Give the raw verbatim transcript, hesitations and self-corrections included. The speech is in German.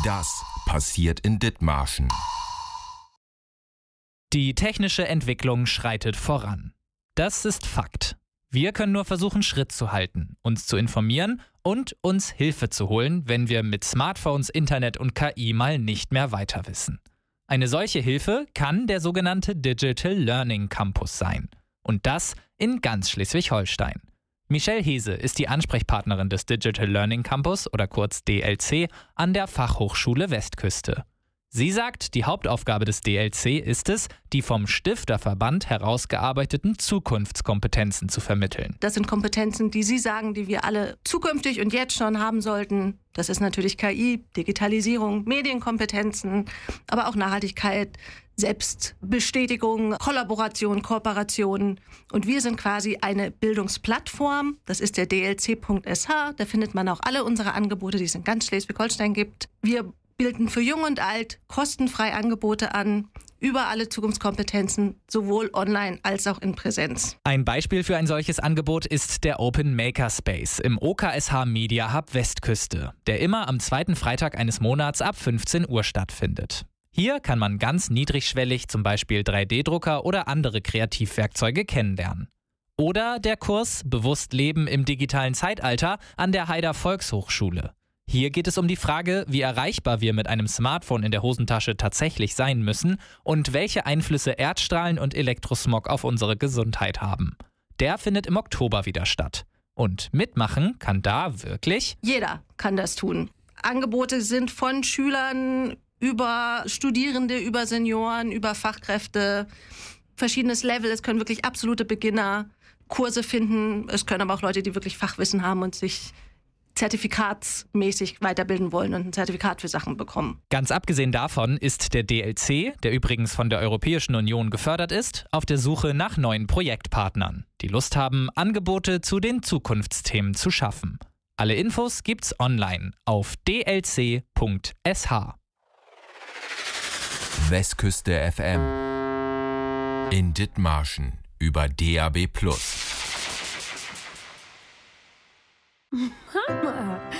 Das passiert in Dithmarschen. Die technische Entwicklung schreitet voran. Das ist Fakt. Wir können nur versuchen, Schritt zu halten, uns zu informieren und uns Hilfe zu holen, wenn wir mit Smartphones, Internet und K I mal nicht mehr weiter wissen. Eine solche Hilfe kann der sogenannte Digital Learning Campus sein. Und das in ganz Schleswig-Holstein. Michelle Hese ist die Ansprechpartnerin des Digital Learning Campus oder kurz D L C an der Fachhochschule Westküste. Sie sagt, die Hauptaufgabe des D L C ist es, die vom Stifterverband herausgearbeiteten Zukunftskompetenzen zu vermitteln. Das sind Kompetenzen, die Sie sagen, die wir alle zukünftig und jetzt schon haben sollten. Das ist natürlich K I, Digitalisierung, Medienkompetenzen, aber auch Nachhaltigkeit, Selbstbestätigung, Kollaboration, Kooperation. Und wir sind quasi eine Bildungsplattform. Das ist der D L C Punkt S H. Da findet man auch alle unsere Angebote, die es in ganz Schleswig-Holstein gibt. Wir bilden für Jung und Alt kostenfrei Angebote an, über alle Zukunftskompetenzen, sowohl online als auch in Präsenz. Ein Beispiel für ein solches Angebot ist der Open Makerspace im O K S H Media Hub Westküste, der immer am zweiten Freitag eines Monats ab fünfzehn Uhr stattfindet. Hier kann man ganz niedrigschwellig zum Beispiel drei D Drucker oder andere Kreativwerkzeuge kennenlernen. Oder der Kurs Bewusst Leben im digitalen Zeitalter an der Haider Volkshochschule. Hier geht es um die Frage, wie erreichbar wir mit einem Smartphone in der Hosentasche tatsächlich sein müssen und welche Einflüsse Erdstrahlen und Elektrosmog auf unsere Gesundheit haben. Der findet im Oktober wieder statt. Und mitmachen kann da wirklich jeder kann das tun. Angebote sind von Schülern über Studierende, über Senioren, über Fachkräfte, verschiedenes Level. Es können wirklich absolute Beginner Kurse finden. Es können aber auch Leute, die wirklich Fachwissen haben und sich zertifikatsmäßig weiterbilden wollen und ein Zertifikat für Sachen bekommen. Ganz abgesehen davon ist der D L C, der übrigens von der Europäischen Union gefördert ist, auf der Suche nach neuen Projektpartnern, die Lust haben, Angebote zu den Zukunftsthemen zu schaffen. Alle Infos gibt's online auf d l c punkt s h. Westküste F M. In Dithmarschen über D A B plus. Mama,